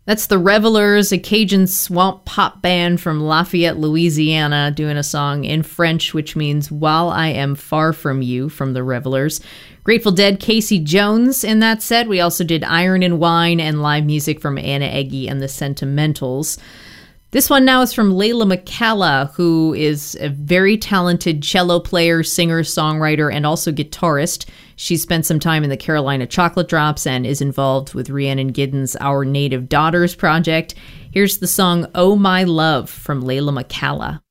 That's the Revelers, a Cajun swamp pop band from Lafayette, Louisiana, doing a song in French, which means While I Am Far From You, from the Revelers. Grateful Dead, Casey Jones in that set. We also did Iron and Wine and live music from Anna Eggy and the Sentimentals. This one now is from Layla McCalla, who is a very talented cello player, singer, songwriter, and also guitarist. She spent some time in the Carolina Chocolate Drops and is involved with Rhiannon Giddens' Our Native Daughters project. Here's the song Oh My Love from Layla McCalla.